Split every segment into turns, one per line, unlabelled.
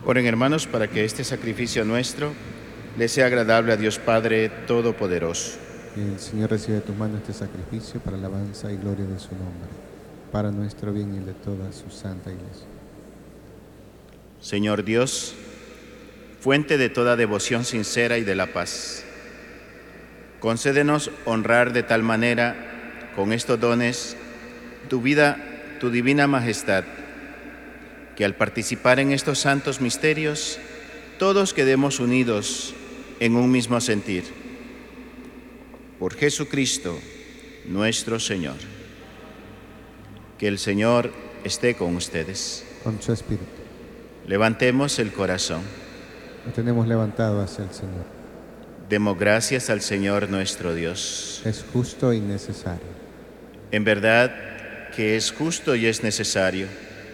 Oren, hermanos, para que este sacrificio nuestro le sea agradable a Dios Padre Todopoderoso.
Que el Señor reciba de tus manos este sacrificio para alabanza y gloria de su nombre, para nuestro bien y el de toda su santa Iglesia.
Señor Dios, fuente de toda devoción sincera y de la paz, concédenos honrar de tal manera con estos dones tu vida, tu divina majestad, que al participar en estos santos misterios, todos quedemos unidos en un mismo sentir. Por Jesucristo, nuestro Señor. Que el Señor esté con ustedes.
Con su espíritu.
Levantemos el corazón.
Lo tenemos levantado hacia el Señor.
Demos gracias al Señor nuestro Dios.
Es justo y necesario.
En verdad que es justo y es necesario.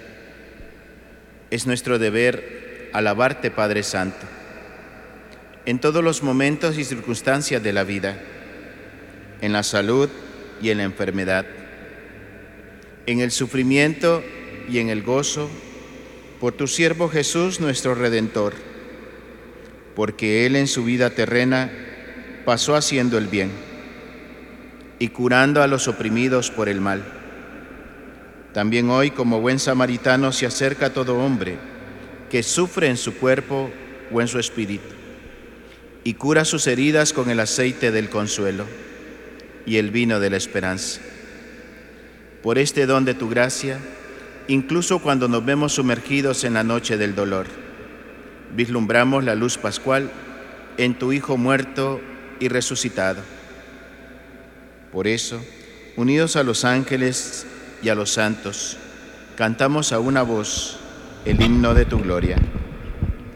Es nuestro deber alabarte, Padre Santo, en todos los momentos y circunstancias de la vida, en la salud y en la enfermedad, en el sufrimiento y en el gozo, por tu siervo Jesús, nuestro Redentor, porque Él en su vida terrena pasó haciendo el bien y curando a los oprimidos por el mal. También hoy, como buen samaritano, se acerca a todo hombre que sufre en su cuerpo o en su espíritu y cura sus heridas con el aceite del consuelo y el vino de la esperanza. Por este don de tu gracia, incluso cuando nos vemos sumergidos en la noche del dolor, vislumbramos la luz pascual en tu Hijo muerto y resucitado. Por eso, unidos a los ángeles y a los santos, cantamos a una voz el himno de tu gloria.